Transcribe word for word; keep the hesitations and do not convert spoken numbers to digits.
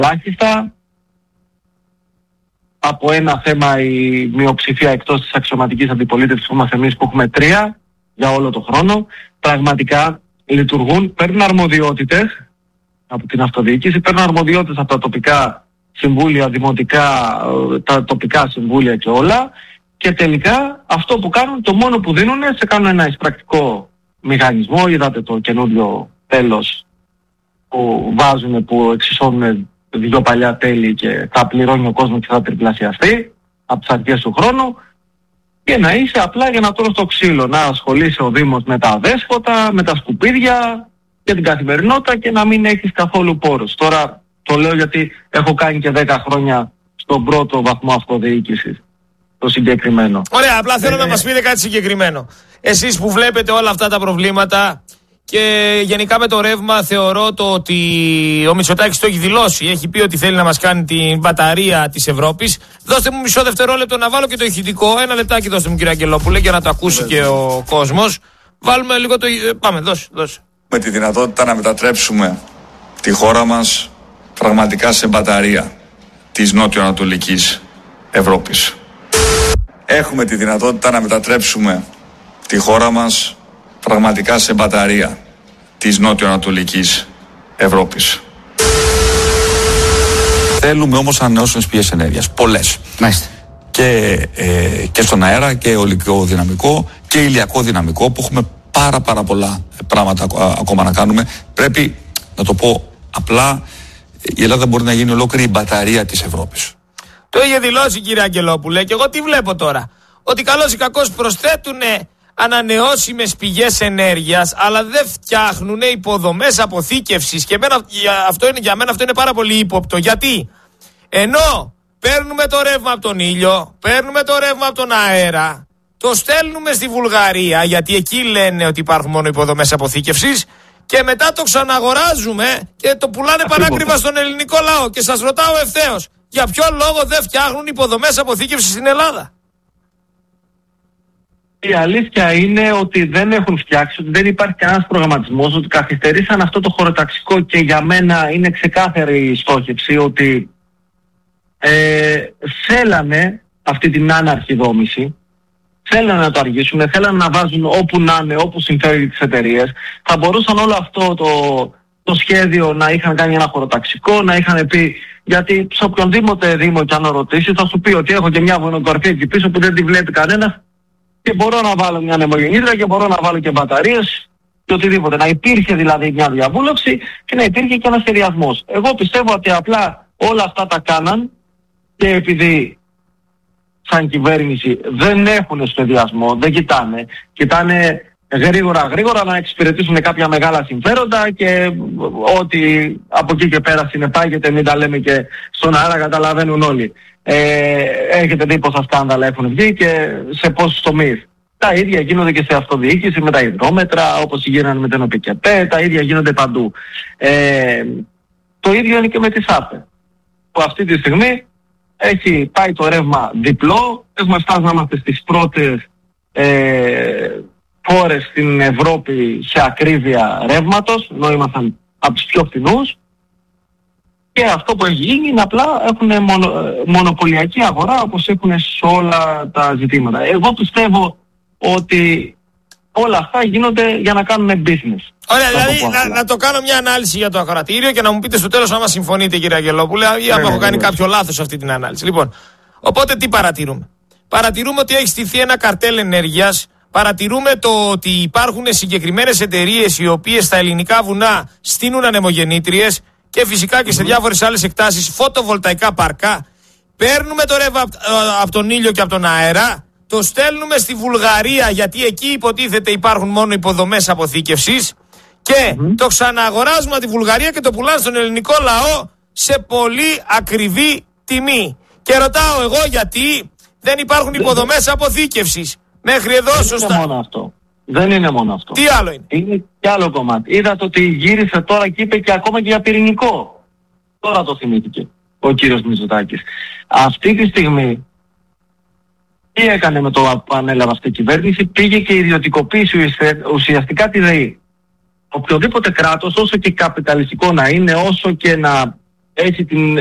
ελάχιστα. Από ένα θέμα η μειοψηφία εκτός της αξιωματικής αντιπολίτευσης που είμαστε εμείς που έχουμε τρία για όλο το χρόνο. Πραγματικά λειτουργούν, παίρνουν αρμοδιότητες από την αυτοδιοίκηση, παίρνουν αρμοδιότητες από τα τοπικά συμβούλια, δημοτικά, τα τοπικά συμβούλια και όλα, και τελικά αυτό που κάνουν, το μόνο που δίνουν, σε κάνουν ένα εισπρακτικό μηχανισμό. Είδατε το καινούριο τέλος που βάζουν, που εξισώνουν δύο παλιά τέλη και θα πληρώνει ο κόσμος και θα τριπλασιαστεί από τις αρχές του χρόνου, και να είσαι απλά για να τρως το ξύλο, να ασχολείσαι ο Δήμος με τα αδέσποτα, με τα σκουπίδια και την καθημερινότητα και να μην έχεις καθόλου πόρους. Τώρα το λέω γιατί έχω κάνει και δέκα χρόνια στον πρώτο βαθμό αυτοδιοίκησης το συγκεκριμένο. Ωραία, απλά θέλω ε, να μας πείτε κάτι συγκεκριμένο. Εσείς που βλέπετε όλα αυτά τα προβλήματα και γενικά με το ρεύμα, θεωρώ το ότι ο Μητσοτάκης το έχει δηλώσει. Έχει πει ότι θέλει να μας κάνει την μπαταρία της Ευρώπης. Δώστε μου μισό δευτερόλεπτο να βάλω και το ηχητικό. Ένα λεπτάκι δώστε μου, κύριε Αγγελόπουλε, για να το ακούσει και ο κόσμος. Βάλουμε λίγο το... Πάμε, δώσε, δώσε. Με τη δυνατότητα να μετατρέψουμε τη χώρα μας πραγματικά σε μπαταρία της νότιο-ανατολικής Ευρώπης. Έχουμε τη δυνατότητα να μετατρέψουμε τη χώρα μας πραγματικά σε μπαταρία της νότιο-ανατολικής Ευρώπης. Θέλουμε όμως ανανεώσιμες πηγές ενέργειας, πολλές. Μάλιστα. Και, ε, και στον αέρα και ολικό δυναμικό και ηλιακό δυναμικό, που έχουμε πάρα πάρα πολλά πράγματα ακόμα να κάνουμε. Πρέπει να το πω απλά, η Ελλάδα μπορεί να γίνει ολόκληρη η μπαταρία της Ευρώπης. Το είχε δηλώσει, κύριε Αγγελόπουλε, και εγώ τι βλέπω τώρα? Ότι καλώς ή κακώς προσθέτουνε ανανεώσιμες πηγές ενέργειας, αλλά δεν φτιάχνουν υποδομές αποθήκευσης. Και εμένα, για, αυτό είναι, για μένα αυτό είναι πάρα πολύ ύποπτο. Γιατί ενώ παίρνουμε το ρεύμα από τον ήλιο, παίρνουμε το ρεύμα από τον αέρα, το στέλνουμε στη Βουλγαρία, γιατί εκεί λένε ότι υπάρχουν μόνο υποδομές αποθήκευσης, και μετά το ξαναγοράζουμε και το πουλάνε πανάκριβα στον ελληνικό λαό. Και σας ρωτάω ευθέως, για ποιο λόγο δεν φτιάχνουν υποδομές αποθήκευσης στην Ελλάδα? Η αλήθεια είναι ότι δεν έχουν φτιάξει, ότι δεν υπάρχει κανένας προγραμματισμός, ότι καθυστερήσαν αυτό το χωροταξικό, και για μένα είναι ξεκάθαρη η στόχευση ότι ε, θέλανε αυτή την άναρχη δόμηση, θέλανε να το αργήσουν, θέλανε να βάζουν όπου να είναι, όπου συμφέρει τις εταιρείες. Θα μπορούσαν όλο αυτό το, το σχέδιο να είχαν κάνει ένα χωροταξικό, να είχαν πει, γιατί σε οποιονδήποτε δήμο και αν ρωτήσει θα σου πει ότι έχω και μια βουνοκορφή εκεί πίσω που δεν τη βλέπει κανένας, και μπορώ να βάλω μια νεμογεννήτρια και μπορώ να βάλω και μπαταρίες και οτιδήποτε. Να υπήρχε δηλαδή μια διαβούλευση και να υπήρχε και ένας σχεδιασμός. Εγώ πιστεύω ότι απλά όλα αυτά τα κάναν, και επειδή σαν κυβέρνηση δεν έχουν σχεδιασμό, δεν κοιτάνε, κοιτάνε γρήγορα γρήγορα να εξυπηρετήσουν κάποια μεγάλα συμφέροντα, και ότι από εκεί και πέρα συνεπάγεται, μην τα λέμε και στον αέρα, καταλαβαίνουν όλοι. Ε, έχετε δει πόσα σκάνδαλα έχουν βγει και σε πόσους τομείς. Τα ίδια γίνονται και σε αυτοδιοίκηση με τα υδρόμετρα, όπως γίνανε με την ΟΠΚΕΠΕ, τα ίδια γίνονται παντού. Ε, το ίδιο είναι και με τη ΣΑΠΕ, που αυτή τη στιγμή έχει πάει το ρεύμα διπλό. Έχουμε φτάσει να είμαστε στις πρώτες ε, χώρες στην Ευρώπη σε ακρίβεια ρεύματος, ενώ ήμασταν από τους πιο φθηνούς. Και αυτό που έχει γίνει είναι απλά έχουν μονο, μονοπωλιακή αγορά, όπως έχουν σε όλα τα ζητήματα. Εγώ πιστεύω ότι όλα αυτά γίνονται για να κάνουν business. Ωραία, δηλαδή να, να το κάνω μια ανάλυση για το ακροατήριο και να μου πείτε στο τέλος άμα συμφωνείτε, κύριε Αγγελόπουλε, ή άμα έχω κάνει κάποιο λάθος σε αυτή την ανάλυση. Λοιπόν, οπότε τι παρατηρούμε? Παρατηρούμε ότι έχει στηθεί ένα καρτέλ ενέργειας. Παρατηρούμε το ότι υπάρχουν συγκεκριμένες εταιρείες οι οποίες στα ελληνικά βουνά στείνουν ανεμογεννήτριες, και φυσικά και σε διάφορες άλλες εκτάσεις φωτοβολταϊκά πάρκα. Παίρνουμε το ρεύμα από τον ήλιο και από τον αέρα, το στέλνουμε στη Βουλγαρία, γιατί εκεί υποτίθεται υπάρχουν μόνο υποδομές αποθήκευσης, και mm-hmm. το ξαναγοράζουμε από τη Βουλγαρία και το πουλάνε στον ελληνικό λαό σε πολύ ακριβή τιμή. Και ρωτάω εγώ, γιατί δεν υπάρχουν υποδομές αποθήκευσης μέχρι εδώ? Δεν σωστά. Είναι μόνο αυτό. Δεν είναι μόνο αυτό. Τι άλλο είναι? Είναι και άλλο κομμάτι. Είδατε ότι γύρισε τώρα και είπε και ακόμα και για πυρηνικό. Τώρα το θυμήθηκε ο κύριος Μητσοτάκης. Αυτή τη στιγμή τι έκανε με το που ανέλαβε αυτή η κυβέρνηση? Πήγε και ιδιωτικοποίησε ουσιαστικά τη ΔΕΗ. Οποιοδήποτε κράτος, όσο και καπιταλιστικό να είναι, όσο και να έτσι την